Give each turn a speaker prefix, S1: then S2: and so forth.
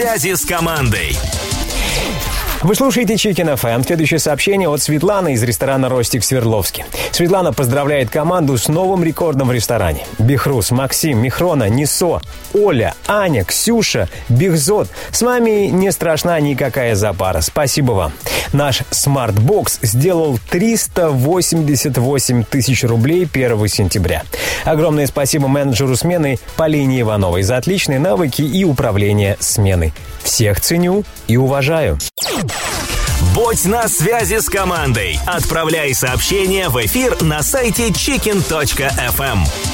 S1: Связи с командой.
S2: Вы слушаете Chicken FM. Следующее сообщение от Светланы из ресторана «Ростик» в Свердловске. Светлана поздравляет команду с новым рекордом в ресторане. Бихрус, Максим, Михрона, Нисо, Оля, Аня, Ксюша, Бихзот. С вами не страшна никакая запара. Спасибо вам. Наш смарт-бокс сделал 388 тысяч рублей 1 сентября. Огромное спасибо менеджеру смены Полине Ивановой за отличные навыки и управление сменой. Всех ценю и уважаю.
S1: Будь на связи с командой. Отправляй сообщения в эфир на сайте chicken.fm.